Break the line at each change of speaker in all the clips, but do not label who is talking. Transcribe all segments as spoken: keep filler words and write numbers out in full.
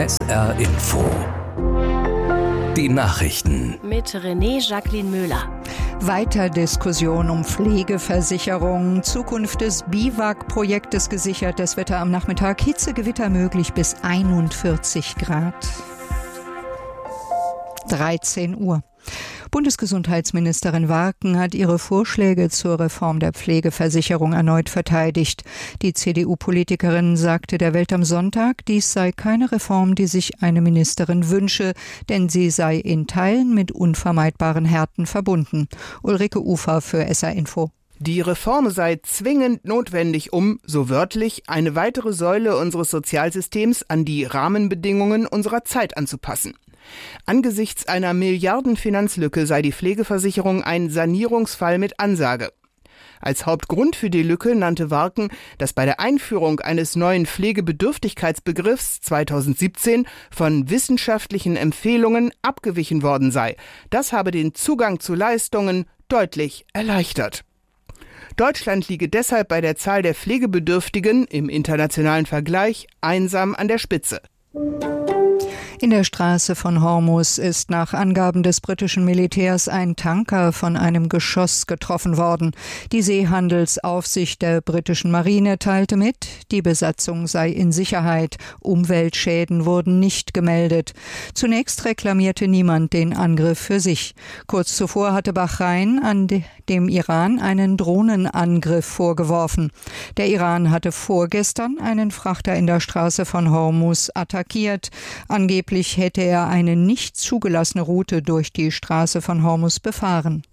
S R Info. Die Nachrichten.
Mit René Jacqueline Müller.
Weiter Diskussion um Pflegeversicherung, Zukunft des B I W A C-Projektes gesichert, das Wetter am Nachmittag, Hitzegewitter möglich bis einundvierzig Grad. dreizehn Uhr. Bundesgesundheitsministerin Warken hat ihre Vorschläge zur Reform der Pflegeversicherung erneut verteidigt. Die C D U-Politikerin sagte der Welt am Sonntag, dies sei keine Reform, die sich eine Ministerin wünsche, denn sie sei in Teilen mit unvermeidbaren Härten verbunden. Ulrike Ufer für S R Info.
Die Reform sei zwingend notwendig, um, so wörtlich, eine weitere Säule unseres Sozialsystems an die Rahmenbedingungen unserer Zeit anzupassen. Angesichts einer Milliardenfinanzlücke sei die Pflegeversicherung ein Sanierungsfall mit Ansage. Als Hauptgrund für die Lücke nannte Warken, dass bei der Einführung eines neuen Pflegebedürftigkeitsbegriffs zweitausendsiebzehn von wissenschaftlichen Empfehlungen abgewichen worden sei. Das habe den Zugang zu Leistungen deutlich erleichtert. Deutschland liege deshalb bei der Zahl der Pflegebedürftigen im internationalen Vergleich einsam an der Spitze.
In der Straße von Hormuz ist nach Angaben des britischen Militärs ein Tanker von einem Geschoss getroffen worden. Die Seehandelsaufsicht der britischen Marine teilte mit, die Besatzung sei in Sicherheit. Umweltschäden wurden nicht gemeldet. Zunächst reklamierte niemand den Angriff für sich. Kurz zuvor hatte Bahrain an dem Iran einen Drohnenangriff vorgeworfen. Der Iran hatte vorgestern einen Frachter in der Straße von Hormuz attackiert. Angeblich hätte er eine nicht zugelassene Route durch die Straße von Hormuz befahren.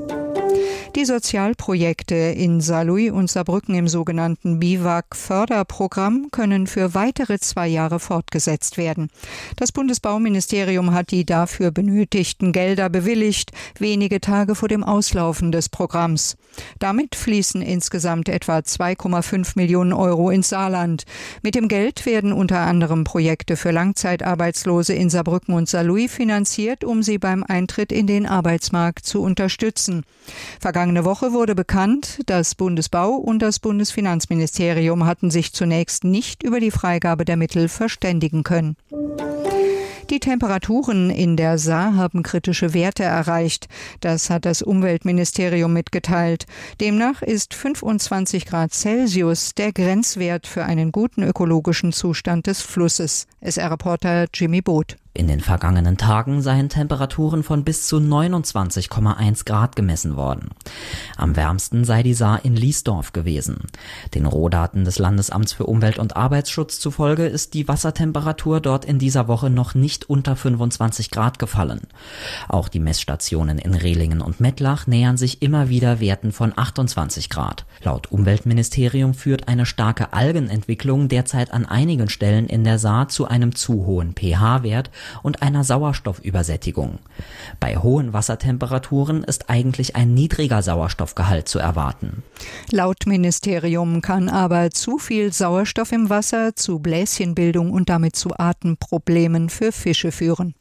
Die Sozialprojekte in Saarlouis und Saarbrücken im sogenannten B I W A C-Förderprogramm können für weitere zwei Jahre fortgesetzt werden. Das Bundesbauministerium hat die dafür benötigten Gelder bewilligt, wenige Tage vor dem Auslaufen des Programms. Damit fließen insgesamt etwa zwei Komma fünf Millionen Euro ins Saarland. Mit dem Geld werden unter anderem Projekte für Langzeitarbeitslose in Saarbrücken und Saarlouis finanziert, um sie beim Eintritt in den Arbeitsmarkt zu unterstützen. Vergangene Woche wurde bekannt, das Bundesbau- und das Bundesfinanzministerium hatten sich zunächst nicht über die Freigabe der Mittel verständigen können. Die Temperaturen in der Saar haben kritische Werte erreicht. Das hat das Umweltministerium mitgeteilt. Demnach ist fünfundzwanzig Grad Celsius der Grenzwert für einen guten ökologischen Zustand des Flusses. S R-Reporter Jimmy Boot.
In den vergangenen Tagen seien Temperaturen von bis zu neunundzwanzig Komma eins Grad gemessen worden. Am wärmsten sei die Saar in Liesdorf gewesen. Den Rohdaten des Landesamts für Umwelt- und Arbeitsschutz zufolge ist die Wassertemperatur dort in dieser Woche noch nicht unter fünfundzwanzig Grad gefallen. Auch die Messstationen in Rehlingen und Mettlach nähern sich immer wieder Werten von achtundzwanzig Grad. Laut Umweltministerium führt eine starke Algenentwicklung derzeit an einigen Stellen in der Saar zu einem zu hohen pH-Wert und einer Sauerstoffübersättigung. Bei hohen Wassertemperaturen ist eigentlich ein niedriger Sauerstoffgehalt zu erwarten.
Laut Ministerium kann aber zu viel Sauerstoff im Wasser zu Bläschenbildung und damit zu Atemproblemen für Fische führen.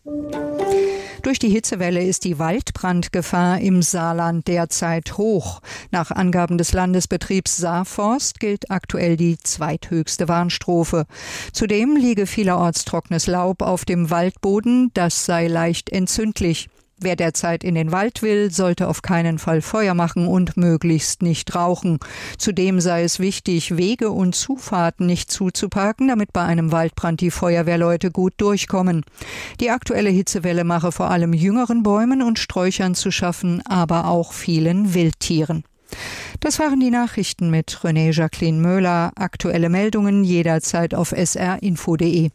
Durch die Hitzewelle ist die Waldbrandgefahr im Saarland derzeit hoch. Nach Angaben des Landesbetriebs Saarforst gilt aktuell die zweithöchste Warnstufe. Zudem liege vielerorts trockenes Laub auf dem Waldboden, das sei leicht entzündlich. Wer derzeit in den Wald will, sollte auf keinen Fall Feuer machen und möglichst nicht rauchen. Zudem sei es wichtig, Wege und Zufahrten nicht zuzuparken, damit bei einem Waldbrand die Feuerwehrleute gut durchkommen. Die aktuelle Hitzewelle mache vor allem jüngeren Bäumen und Sträuchern zu schaffen, aber auch vielen Wildtieren. Das waren die Nachrichten mit René Jacqueline Müller. Aktuelle Meldungen jederzeit auf s r info punkt de.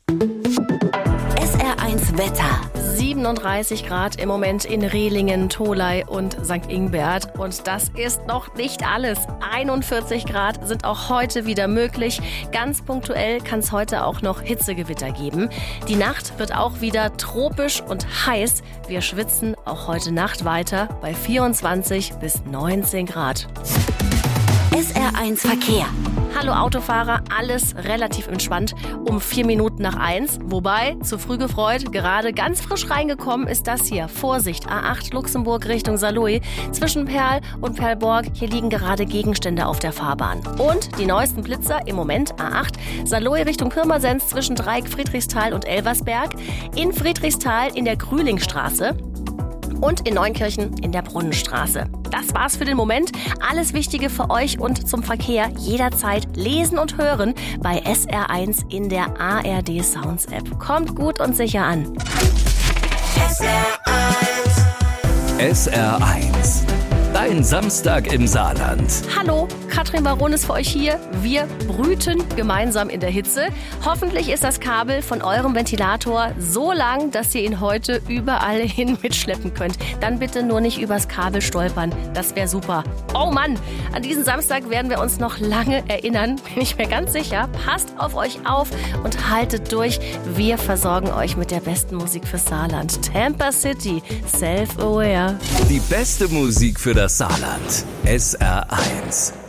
S R eins Wetter. siebenunddreißig Grad im Moment in Rehlingen, Tholey und Sankt Ingbert. Und das ist noch nicht alles. einundvierzig Grad sind auch heute wieder möglich. Ganz punktuell kann es heute auch noch Hitzegewitter geben. Die Nacht wird auch wieder tropisch und heiß. Wir schwitzen auch heute Nacht weiter bei vierundzwanzig bis neunzehn Grad. S R eins Verkehr. Hallo Autofahrer, alles relativ entspannt um vier Minuten nach eins. Wobei, zu früh gefreut, gerade ganz frisch reingekommen ist das hier. Vorsicht, A acht Luxemburg Richtung Saarlouis. Zwischen Perl und Perlborg, hier liegen gerade Gegenstände auf der Fahrbahn. Und die neuesten Blitzer im Moment A acht Saarlouis Richtung Pirmasens zwischen Dreieck Friedrichsthal und Elversberg. In Friedrichsthal in der Grühlingstraße. Und in Neunkirchen in der Brunnenstraße. Das war's für den Moment. Alles Wichtige für euch und zum Verkehr jederzeit lesen und hören bei S R eins in der A R D Sounds App. Kommt gut und sicher an.
S R eins. S R eins. Dein Samstag im Saarland.
Hallo, Katrin Baron ist für euch hier. Wir brüten gemeinsam in der Hitze. Hoffentlich ist das Kabel von eurem Ventilator so lang, dass ihr ihn heute überall hin mitschleppen könnt. Dann bitte nur nicht übers Kabel stolpern. Das wäre super. Oh Mann, an diesen Samstag werden wir uns noch lange erinnern. Bin ich mir ganz sicher. Passt auf euch auf und haltet durch. Wir versorgen euch mit der besten Musik fürs Saarland. Tampa City, Self-Aware.
Die beste Musik für das Saarland. S R eins.